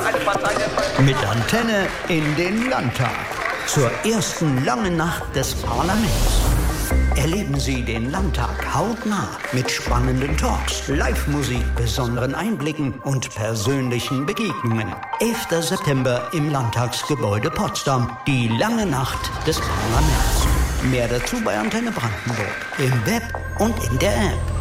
Mit Antenne in den Landtag. Zur ersten langen Nacht des Parlaments. Erleben Sie den Landtag hautnah mit spannenden Talks, Live-Musik, besonderen Einblicken und persönlichen Begegnungen. 11. September im Landtagsgebäude Potsdam. Die lange Nacht des Parlaments. Mehr dazu bei Antenne Brandenburg. Im Web und in der App.